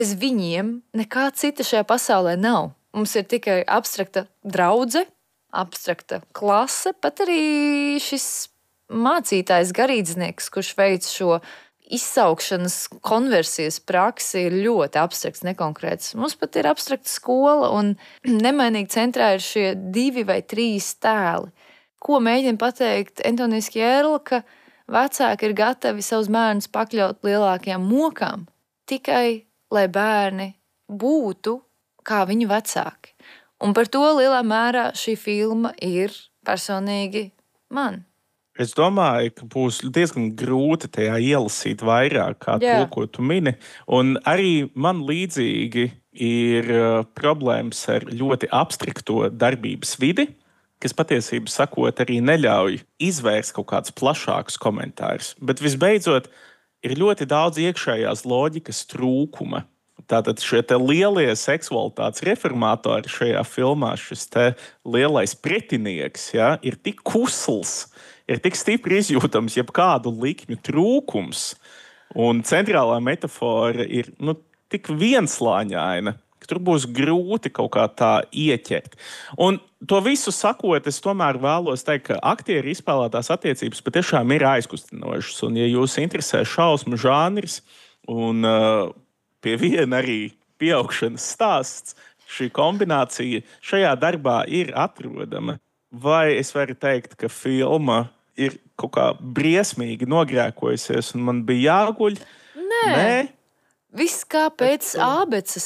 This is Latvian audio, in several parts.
Bez viņiem nekā cita šajā pasaulē nav. Mums ir tikai abstrakta draudze, abstrakta klase, pat arī šis mācītājs garīdznieks, kurš veic šo izsaukšanas konversijas praksi, ir ļoti abstrakts, nekonkrēts. Mums pat ir abstrakta skola, un nemainīgi centrā ir šie 2 vai 3 tēli. Ko mēģina pateikt Antonijs Kjērla, ka vecāki ir gatavi savus bērnus pakļaut lielākajām mokām, tikai lai bērni būtu kā viņu vecāki. Un par to lielā mērā šī filma ir personīgi man. Es domāju, ka būs diezgan grūti tajā ielasīt vairāk kā to, ko tu mini. Un arī man līdzīgi ir problēmas ar ļoti abstrakto darbības vidi, kas patiesībā sakot arī neļauj izvērst kaut kādus plašākus komentārus. Bet visbeidzot, ir ļoti daudz iekšējās loģikas trūkuma. Tātad šie lielie seksualitātes reformatori šajā filmā, šis lielais pretinieks, ir tik kusls, ir tik stipri izjūtams jebkādu likmju trūkums. Un centrālā metafora ir tik vienslāņaina, ka tur būs grūti kaut kā tā ieķert. Un to visu sakot, es tomēr vēlos teikt, ka aktieri izspēlētās attiecības patiešām ir aizkustinošas. Un ja jūs interesē šausmu žanrs un pie viena arī pieaugšanas stāsts, šī kombinācija šajā darbā ir atrodama. Vai es varu teikt, ka filma ir kaut kā briesmīgi nogrēkojusies un man bija jāguļ? Nē. Viss kā pēc ābeces.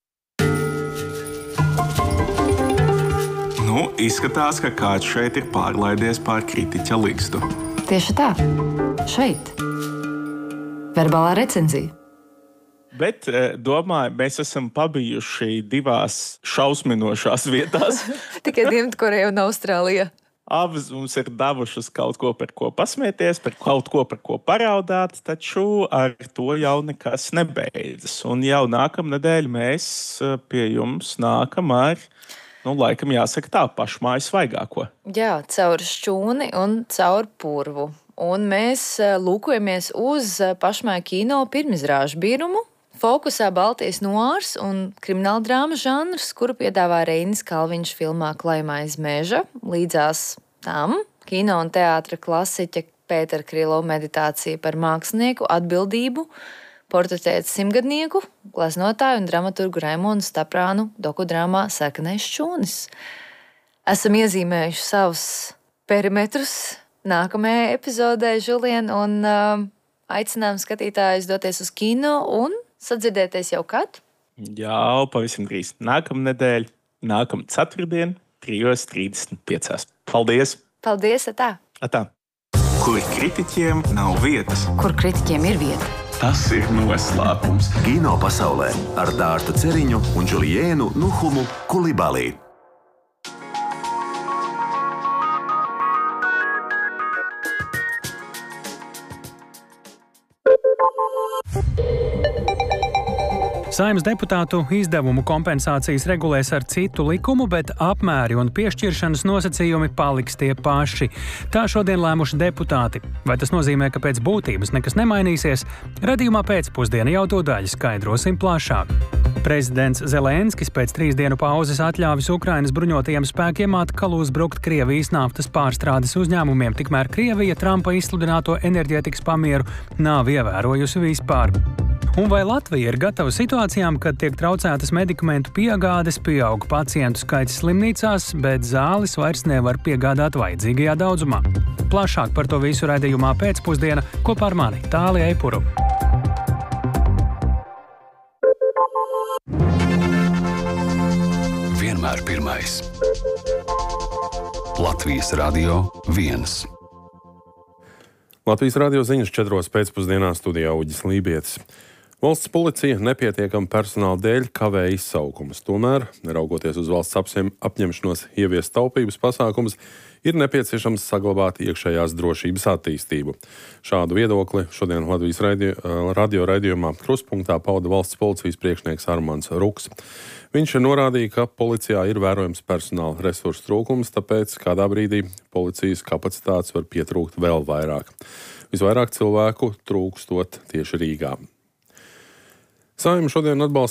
Izskatās, ka kāds šeit ir pārlaidies pār kritiķa ligzdu. Tieši tā. Šeit. Verbālā recenzija. Bet, domāju, mēs esam pabijuši 2 šausminošās vietās. Tikai Dienvidkoreja un Austrālija. Abas mums ir devušas kaut ko, par ko pasmieties, par kaut ko, par ko paraudāt, taču ar to jau nekas nebeidzas. Un jau nākamnedēļ mēs pie jums nākam ar, laikam jāsaka tā, pašmāju svaigāko. Jā, caur šķūni un caur purvu. Un mēs lūkojamies uz pašmāju kino pirmizrāžu birumu. Fokusā Baltijas noārs un krimināldrāmas žanrs, kuru piedāvā Reinis Kalviņš filmā Klājumā aiz meža. Līdzās tam kino un teātra klasiķa Pētera Krīlova meditācija par mākslinieku atbildību, portretēt simtgadnieku, gleznotāju un dramaturgu Raimondu Staprānu dokudrāmā Sarkanais šķūnis. Esam iezīmējuši savus perimetrus nākamajai epizodē, Žulien, un aicinām skatītājus doties uz kino un sadzirdēties jau kad? Jā, pavisam drīz. Nākamnedēļ, nākamā ceturtdien, 3:35. Paldies! Paldies, atā! Atā! Kur kritiķiem nav vietas? Kur kritiķiem ir vieta? Tas ir noslēpums. Kino pasaulē ar Dārtu Ceriņu un Džuliēnu Nuhumu Kulibalī. Saeimas deputātu izdevumu kompensācijas regulēs ar citu likumu, bet apmēri un piešķiršanas nosacījumi paliks tie paši. Tā šodien lēmuši deputāti. Vai tas nozīmē, ka pēc būtības nekas nemainīsies? Radījumā pēcpusdiena jau to daļu skaidrosim plašāk. Prezidents Zelenskis pēc 3 dienu pauzes atļāvis Ukrainas bruņotajiem spēkiem atkal uzbrukt Krievijas naftas pārstrādes uzņēmumiem, tikmēr Krievija Trumpa izsludināto enerģētikas pamieru nav ievērojusi vispār. Un vai Latvija ir gatava situācijām, kad tiek traucētas medikamentu piegādes, pieaug pacientu skaits slimnīcās, bet zāles vairs nevar piegādāt vajadzīgajā daudzumā? Plašāk par to visu raidījumā pēcpusdiena kopā ar mani, Tāli Eipuru. Vienmēr pirmais. Latvijas Radio 1. Latvijas radio ziņas 4 pēcpusdienā studijā Uģis Lībietis. Valsts policija nepietiekama personāla dēļ kavē izsaukumus. Tomēr, neraugoties uz valsts apņemšanos ieviest taupības pasākumus, ir nepieciešams saglabāt iekšējās drošības attīstību. Šādu viedokli šodien Latvijas radio raidījumā Kruspunktā pauda valsts policijas priekšnieks Armands Ruks. Viņš norādīja, ka policijā ir vērojams personāla resursu trūkums, tāpēc kādā brīdī policijas kapacitātes var pietrūkt vēl vairāk. Visvairāk cilvēku trūkstot tieši Rīgā. Saeima šodien atbalsta